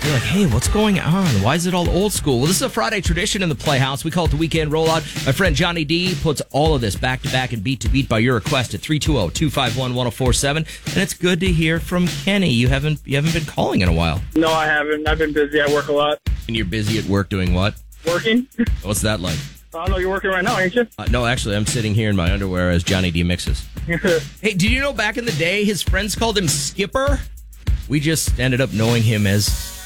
You're like, hey, what's going on? Why is it all old school? Well, this is a Friday tradition in the Playhouse. We call it the Weekend Rollout. My friend Johnny D puts all of this back to back and beat to beat by your request at 320-251-1047. And it's good to hear from Kenny. You haven't been calling in a while. No, I haven't. I've been busy. I work a lot. And you're busy at work doing what? Working. What's that like? I don't know. You're working right now, ain't you? No, actually, I'm sitting here in my underwear as Johnny D mixes. Hey, did you know back in the day his friends called him Skipper? We just ended up knowing him as